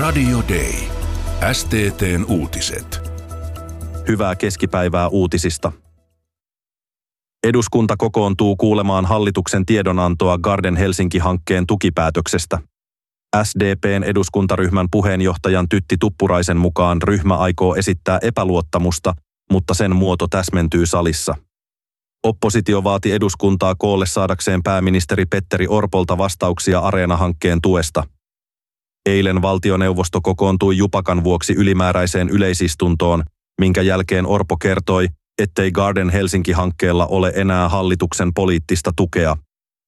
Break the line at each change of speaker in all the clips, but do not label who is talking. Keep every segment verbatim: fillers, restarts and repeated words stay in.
Radio Day. S T T:n uutiset.
Hyvää keskipäivää uutisista. Eduskunta kokoontuu kuulemaan hallituksen tiedonantoa Garden Helsinki-hankkeen tukipäätöksestä. S D P:n eduskuntaryhmän puheenjohtajan Tytti Tuppuraisen mukaan ryhmä aikoo esittää epäluottamusta, mutta sen muoto täsmentyy salissa. Oppositio vaati eduskuntaa koolle saadakseen pääministeri Petteri Orpolta vastauksia Areena-hankkeen tuesta. Eilen valtioneuvosto kokoontui jupakan vuoksi ylimääräiseen yleisistuntoon, minkä jälkeen Orpo kertoi, ettei Garden Helsinki-hankkeella ole enää hallituksen poliittista tukea.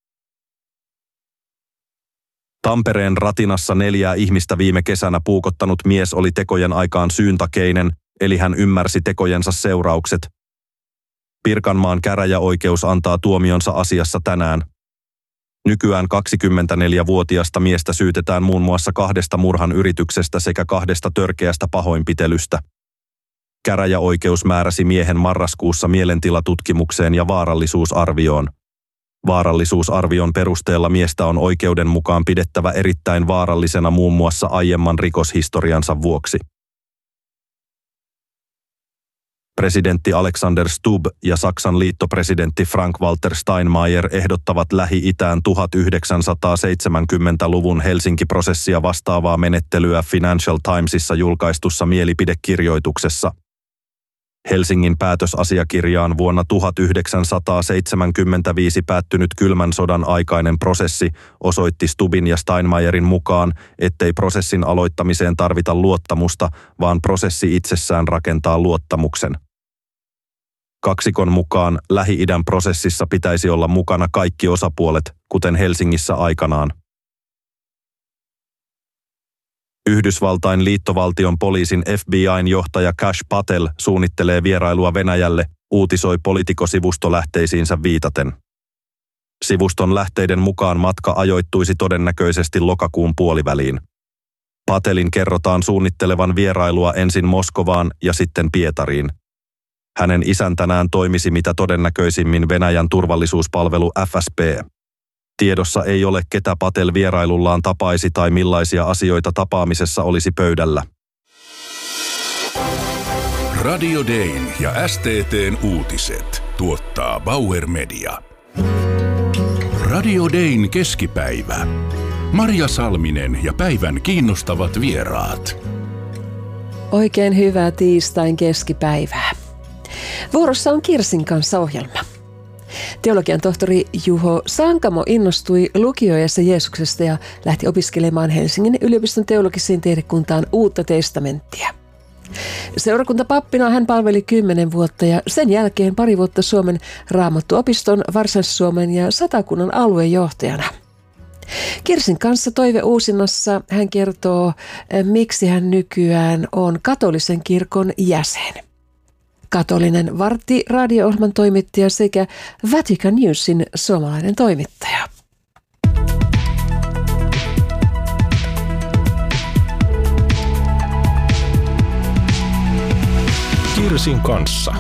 Tampereen ratinassa neljää ihmistä viime kesänä puukottanut mies oli tekojen aikaan syyntakeinen, eli hän ymmärsi tekojensa seuraukset. Pirkanmaan käräjäoikeus antaa tuomionsa asiassa tänään. Nykyään kaksikymmentäneljävuotiasta miestä syytetään muun muassa kahdesta murhan yrityksestä sekä kahdesta törkeästä pahoinpitelystä. Käräjäoikeus määräsi miehen marraskuussa mielentilatutkimukseen ja vaarallisuusarvioon. Vaarallisuusarvion perusteella miestä on oikeuden mukaan pidettävä erittäin vaarallisena muun muassa aiemman rikoshistoriansa vuoksi. Presidentti Alexander Stubb ja Saksan liittopresidentti Frank-Walter Steinmeier ehdottavat Lähi-itään tuhatyhdeksänsataaseitsemänkymmentäluvun Helsinki-prosessia vastaavaa menettelyä Financial Timesissa julkaistussa mielipidekirjoituksessa. Helsingin päätösasiakirjaan vuonna tuhatyhdeksänsataaseitsemänkymmentäviisi päättynyt kylmän sodan aikainen prosessi osoitti Stubbin ja Steinmeierin mukaan, ettei prosessin aloittamiseen tarvita luottamusta, vaan prosessi itsessään rakentaa luottamuksen. Kaksikon mukaan Lähi-idän prosessissa pitäisi olla mukana kaikki osapuolet, kuten Helsingissä aikanaan. Yhdysvaltain liittovaltion poliisin F B I:n johtaja Kash Patel suunnittelee vierailua Venäjälle, uutisoi Politico-sivusto lähteisiinsä viitaten. Sivuston lähteiden mukaan matka ajoittuisi todennäköisesti lokakuun puoliväliin. Patelin kerrotaan suunnittelevan vierailua ensin Moskovaan ja sitten Pietariin. Hänen isäntänään toimisi mitä todennäköisimmin Venäjän turvallisuuspalvelu F S B. Tiedossa ei ole, ketä Patel vierailullaan tapaisi tai millaisia asioita tapaamisessa olisi pöydällä.
Radio Dayn ja S T T:n uutiset tuottaa Bauer Media. Radio Dayn keskipäivä. Marja Salminen ja päivän kiinnostavat vieraat.
Oikein hyvää tiistain keskipäivää. Vuorossa on Kirsin kanssa ohjelma. Teologian tohtori Juho Sankamo innostui lukioajassa Jeesuksesta ja lähti opiskelemaan Helsingin yliopiston teologiseen tiedekuntaan Uutta testamenttia. Seurakuntapappina hän palveli kymmenen vuotta ja sen jälkeen pari vuotta Suomen Raamattuopiston, Varsinais-Suomen ja Satakunnan aluejohtajana. Kirsin kanssa Toive uusinnassa hän kertoo, miksi hän nykyään on katolisen kirkon jäsen. Katolinen Vartti radio-ohjelman toimittaja sekä Vatican Newsin suomalainen toimittaja.
Kirsin kanssa.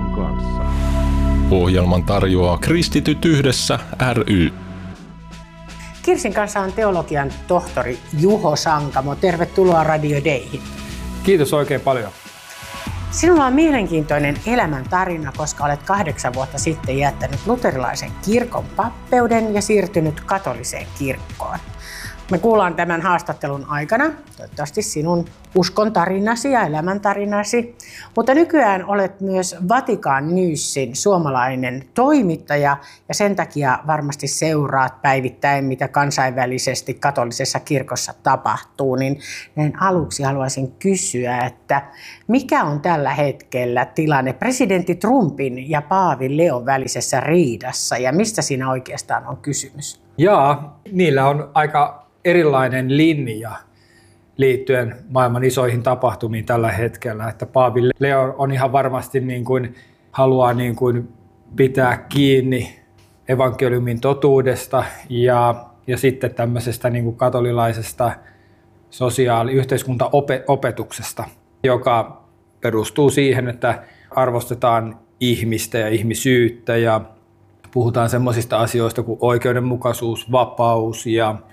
Ohjelman tarjoaa Kristityt yhdessä ry.
Kirsin kanssa on teologian tohtori Juho Sankamo. Tervetuloa Radio Dayhin.
Kiitos oikein paljon.
Sinulla on mielenkiintoinen elämäntarina, koska olet kahdeksan vuotta sitten jättänyt luterilaisen kirkon pappeuden ja siirtynyt katoliseen kirkkoon. Me kuullaan tämän haastattelun aikana, toivottavasti sinun uskon tarinasi ja elämäntarinasi, mutta nykyään olet myös Vatican Newsin suomalainen toimittaja ja sen takia varmasti seuraat päivittäin, mitä kansainvälisesti katolisessa kirkossa tapahtuu. Niin näin aluksi haluaisin kysyä, että mikä on tällä hetkellä tilanne presidentti Trumpin ja paavi Leon välisessä riidassa ja mistä siinä oikeastaan on kysymys?
Jaa, niillä on aika erilainen linja liittyen maailman isoihin tapahtumiin tällä hetkellä, että paavi Leo on ihan varmasti niin kuin, haluaa niin kuin pitää kiinni evankeliumin totuudesta ja, ja sitten tämmöisestä niin kuin katolilaisesta sosiaali- yhteiskuntaopetuksesta, joka perustuu siihen, että arvostetaan ihmistä ja ihmisyyttä ja puhutaan semmoisista asioista kuin oikeudenmukaisuus, vapaus ja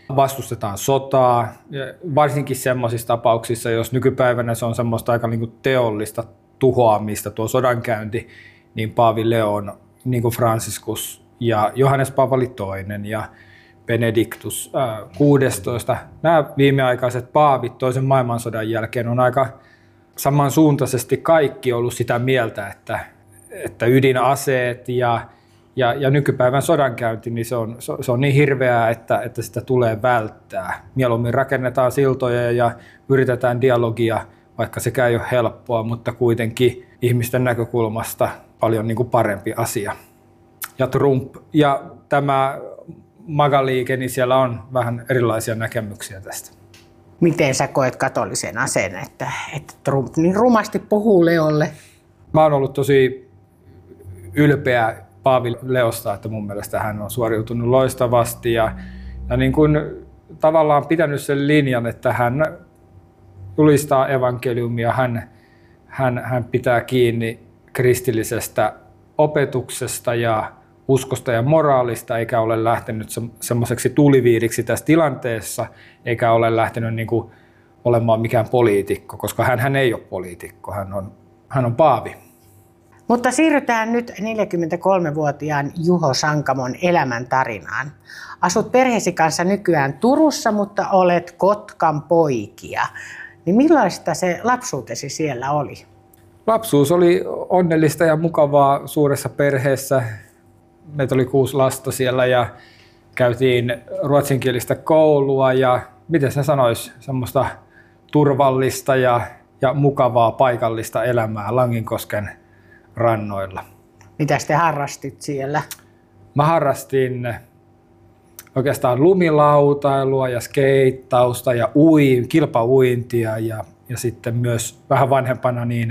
vastustetaan sotaa, ja varsinkin semmoisissa tapauksissa, jos nykypäivänä se on semmoista aika niin kuin teollista tuhoamista, tuo sodankäynti, niin Paavi Leo on niin kuin Franciscus ja Johannes Paavali toinen ja Benedictus kuudestoista. Nämä viimeaikaiset paavit toisen maailmansodan jälkeen on aika samansuuntaisesti kaikki ollut sitä mieltä, että, että ydinaseet ja, ja, ja nykypäivän sodankäynti, niin se on, se on niin hirveää, että, että sitä tulee välttää. Mieluummin rakennetaan siltoja ja yritetään dialogia, vaikka sekään ei ole helppoa, mutta kuitenkin ihmisten näkökulmasta paljon niin kuin parempi asia. Ja Trump ja tämä MAGA-liike, niin siellä on vähän erilaisia näkemyksiä tästä.
Miten sä koet katolisen aseen, että, että Trump niin rumasti puhuu Leolle?
Mä oon ollut tosi ylpeä Paavi Leosta, että mun mielestä hän on suoriutunut loistavasti ja, ja niin kuin tavallaan pitänyt sen linjan, että hän julistaa evankeliumia, hän, hän, hän pitää kiinni kristillisestä opetuksesta ja uskosta ja moraalista, eikä ole lähtenyt semmoiseksi tuliviiriksi tässä tilanteessa, eikä ole lähtenyt niin kuin olemaan mikään poliitikko, koska hän, hän ei ole poliitikko, hän on, hän on paavi.
Mutta siirrytään nyt neljäkymmentäkolmevuotiaan Juho Sankamon elämäntarinaan. Asut perheesi kanssa nykyään Turussa, mutta olet Kotkan poikia. Niin millaista se lapsuutesi siellä oli?
Lapsuus oli onnellista ja mukavaa suuressa perheessä. Meitä oli kuusi lasta siellä ja käytiin ruotsinkielistä koulua ja miten sen sanoisi, semmoista turvallista ja, ja mukavaa paikallista elämää Langinkosken rannoilla.
Mitäs te harrastit siellä?
Mä harrastin oikeastaan lumilautailua ja skeittausta ja ui, kilpauintia ja, ja sitten myös vähän vanhempana niin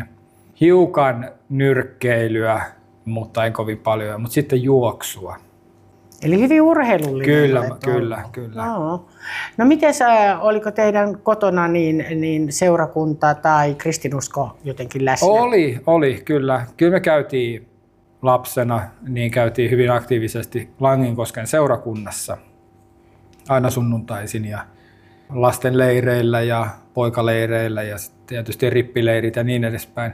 hiukan nyrkkeilyä, mutta en kovin paljon, mutta sitten juoksua.
Eli hyvin urheilullinen.
Kyllä, kyllä, kyllä.
No, no miten oliko teidän kotona niin, niin seurakunta tai kristinusko jotenkin läsnä?
Oli, oli kyllä. Kyllä me käytiin lapsena, niin käytiin hyvin aktiivisesti Langinkosken seurakunnassa aina sunnuntaisin ja lasten leireillä ja poikaleireillä ja sitten tietysti rippileirit ja niin edespäin.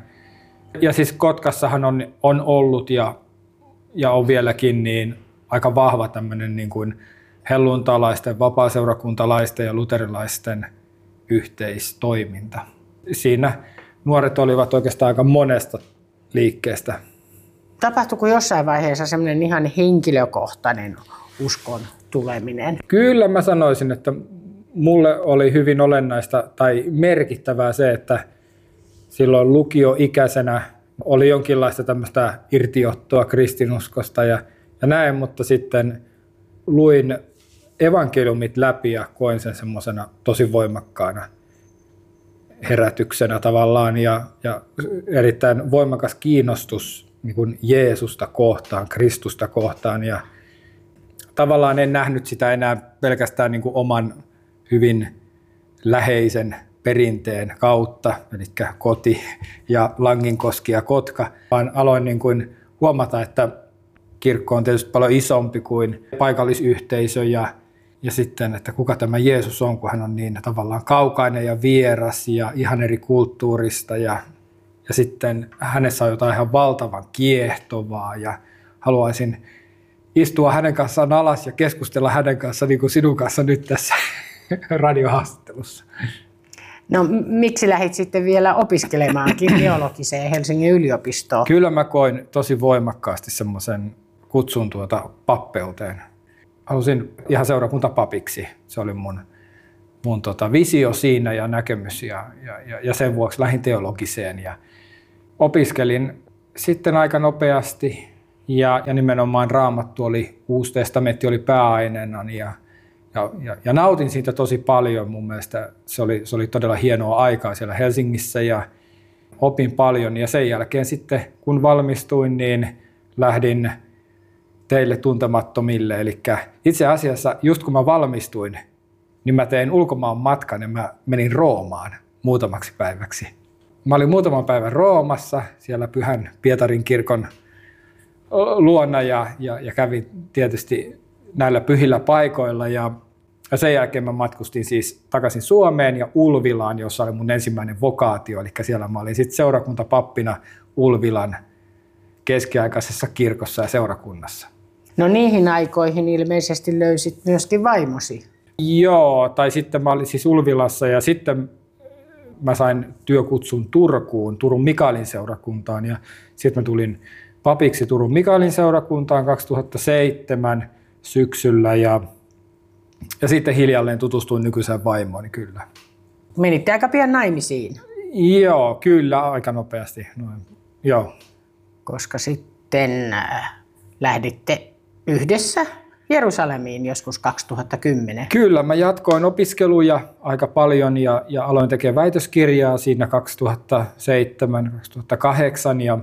Ja siis Kotkassahan on, on ollut ja, ja on vieläkin niin aika vahva tämmöinen niin kuin helluntalaisten, vapaaseurakuntalaisten ja luterilaisten yhteistoiminta. Siinä nuoret olivat oikeastaan aika monesta liikkeestä.
Tapahtuiko jossain vaiheessa semmoinen ihan henkilökohtainen uskon tuleminen?
Kyllä mä sanoisin, että mulle oli hyvin olennaista tai merkittävää se, että silloin lukioikäisenä oli jonkinlaista tämmöistä irtiottoa kristinuskosta ja, ja näin, mutta sitten luin evankeliumit läpi ja koin sen semmoisena tosi voimakkaana herätyksenä tavallaan ja, ja erittäin voimakas kiinnostus niin kuin Jeesusta kohtaan, Kristusta kohtaan ja tavallaan en nähnyt sitä enää pelkästään niin kuin oman hyvin läheisen perinteen kautta, eli koti ja Langinkoski ja Kotka, vaan aloin niin kuin huomata, että kirkko on tietysti paljon isompi kuin paikallisyhteisö ja, ja sitten, että kuka tämä Jeesus on, kun hän on niin tavallaan kaukainen ja vieras ja ihan eri kulttuurista ja, ja sitten hänessä on jotain ihan valtavan kiehtovaa ja haluaisin istua hänen kanssaan alas ja keskustella hänen kanssaan niin kuin sinun kanssa nyt tässä radiohaastattelussa.
No miksi lähdit sitten vielä opiskelemaankin teologiseen Helsingin yliopistoon?
Kyllä mä koin tosi voimakkaasti semmoisen kutsun tuota pappeuteen. Halusin ihan seurakuntapapiksi. Se oli mun, mun tota visio siinä ja näkemys ja, ja, ja sen vuoksi lähdin teologiseen. Ja opiskelin sitten aika nopeasti ja, ja nimenomaan Raamattu oli, Uusi testamentti oli pääaineena ja Ja, ja, ja nautin siitä tosi paljon. Mun mielestä se oli, se oli todella hienoa aikaa siellä Helsingissä ja opin paljon. Ja sen jälkeen sitten, kun valmistuin, niin lähdin teille tuntemattomille. Eli itse asiassa just kun mä valmistuin, niin mä tein ulkomaan matkan ja mä menin Roomaan muutamaksi päiväksi. Mä olin muutaman päivän Roomassa, siellä Pyhän Pietarin kirkon luona ja, ja, ja kävin tietysti näillä pyhillä paikoilla ja Ja sen jälkeen mä matkustin siis takaisin Suomeen ja Ulvilaan, jossa oli mun ensimmäinen vokaatio. Eli siellä mä olin sitten seurakuntapappina Ulvilan keskiaikaisessa kirkossa ja seurakunnassa.
No niihin aikoihin ilmeisesti löysit myöskin vaimosi.
Joo, tai sitten mä olin siis Ulvilassa ja sitten mä sain työkutsun Turkuun, Turun Mikaelin seurakuntaan. Ja sitten mä tulin papiksi Turun Mikaelin seurakuntaan kaksituhattaseitsemän syksyllä ja, ja sitten hiljalleen tutustuin nykyiseen vaimooni, kyllä.
Menitte aika pian naimisiin.
Joo, kyllä, aika nopeasti. Noin. Joo.
Koska sitten äh, lähditte yhdessä Jerusalemiin joskus kaksituhattakymmenen.
Kyllä, mä jatkoin opiskeluja aika paljon ja, ja aloin tekemään väitöskirjaa siinä kaksituhattaseitsemän kaksituhattakahdeksan ja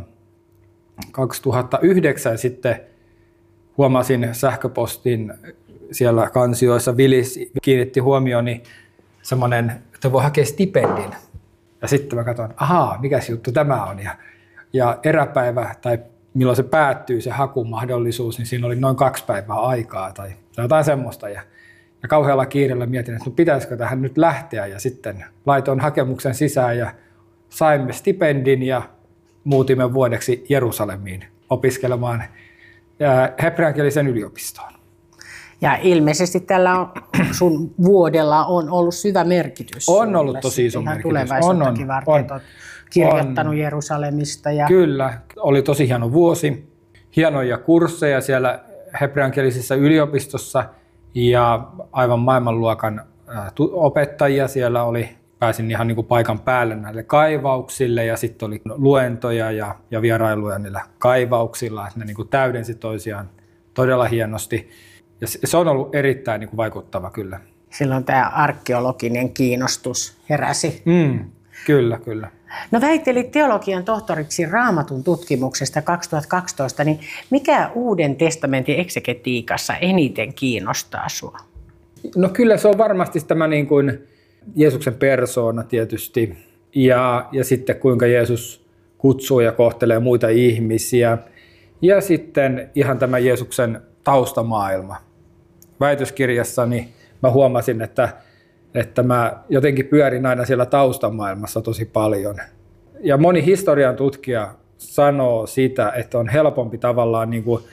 kaksituhattayhdeksän sitten huomasin sähköpostin siellä kansioissa, Vilis kiinnitti huomioni semmoinen, että voi hakea stipendin. Ja sitten mä katsoin, ahaa, mikäs juttu tämä on. Ja, ja eräpäivä, tai milloin se päättyy, se hakumahdollisuus, niin siinä oli noin kaksi päivää aikaa tai jotain semmoista. Ja, ja kauhealla kiireellä mietin, että no pitäisikö tähän nyt lähteä. Ja sitten laitoin hakemuksen sisään ja saimme stipendin ja muutimme vuodeksi Jerusalemiin opiskelemaan hebreankielisen yliopistoon.
Ja ilmeisesti tällä on, sun vuodella on ollut syvä merkitys.
On ollut tosi iso merkitys.
Tulevaisuuttakin varten on, on kirjoittanut on. Jerusalemista. Ja...
Kyllä, oli tosi hieno vuosi. Hienoja kursseja siellä hebreankielisessä yliopistossa ja aivan maailmanluokan opettajia siellä oli. Pääsin ihan niin kuin paikan päälle näille kaivauksille ja sitten oli luentoja ja, ja vierailuja niillä kaivauksilla, että ne niin kuin täydensi toisiaan todella hienosti. Ja se on ollut erittäin niin kuin vaikuttava kyllä.
Silloin tämä arkeologinen kiinnostus heräsi.
Mm, kyllä, kyllä.
No väittelit teologian tohtoriksi Raamatun tutkimuksesta kaksituhattakaksitoista, niin mikä Uuden testamentin eksegetiikassa eniten kiinnostaa sinua?
No kyllä se on varmasti tämä niin kuin Jeesuksen persoona tietysti ja, ja sitten kuinka Jeesus kutsuu ja kohtelee muita ihmisiä ja sitten ihan tämä Jeesuksen taustamaailma. Väitöskirjassani mä huomasin, että, että mä jotenkin pyörin aina siellä taustamaailmassa tosi paljon. Ja moni historian tutkija sanoo sitä, että on helpompi tavallaan niin kuin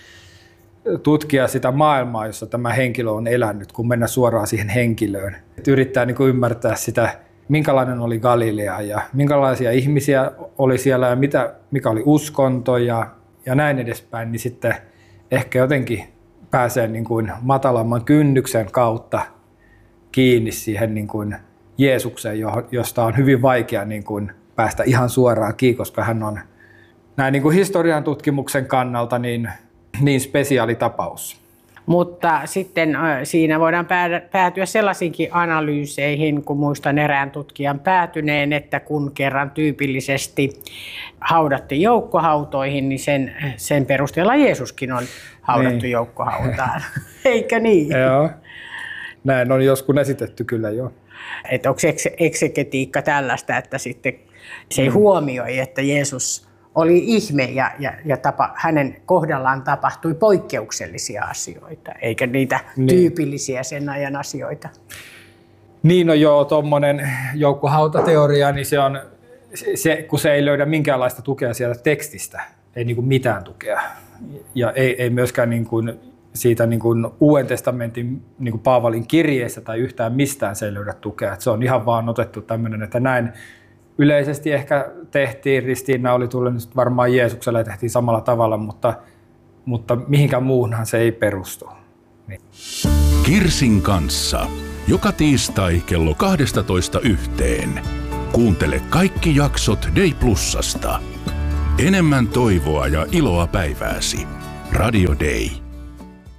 tutkia sitä maailmaa, jossa tämä henkilö on elänyt, kun mennä suoraan siihen henkilöön. Et yrittää niin kuin ymmärtää sitä, minkälainen oli Galilea ja minkälaisia ihmisiä oli siellä ja mitä, mikä oli uskonto ja, ja näin edespäin, niin sitten ehkä jotenkin pääsee niin kuin matalamman kynnyksen kautta kiinni siihen niin kuin Jeesukseen, josta on hyvin vaikea niin kuin päästä ihan suoraan kiinni, koska hän on näin niin kuin historian tutkimuksen kannalta niin niin spesiaali tapaus.
Mutta sitten siinä voidaan päätyä sellaisiinkin analyyseihin, kun muistan erään tutkijan päätyneen, että kun kerran tyypillisesti haudattiin joukkohautoihin, niin sen, sen perusteella Jeesuskin on haudattu niin joukkohautaan. Eikö niin?
Joo, näin on joskus esitetty kyllä jo.
Että onko eksegetiikka tällaista, että sitten se ei huomioi, että Jeesus oli ihme ja, ja, ja tapa, hänen kohdallaan tapahtui poikkeuksellisia asioita, eikä niitä niin tyypillisiä sen ajan asioita.
Niin, no joo, tuommoinen joukkohautateoria, niin se on, se, kun se ei löydä minkäänlaista tukea sieltä tekstistä, ei niin kuin mitään tukea. Ja ei, ei myöskään niin kuin siitä niin kuin Uuden testamentin niin kuin Paavalin kirjeessä tai yhtään mistään se ei löydä tukea. Että se on ihan vaan otettu tämmöinen, että näin yleisesti ehkä tehtiin, ristiinnauli tuli nyt varmaan Jeesukselle ja tehtiin samalla tavalla, mutta, mutta mihinkään muuhunhan se ei perustu. Niin.
Kirsin kanssa. Joka tiistai kello kaksitoista yhteen. Kuuntele kaikki jaksot Day Plusasta. Enemmän toivoa ja iloa päivääsi. Radio Day.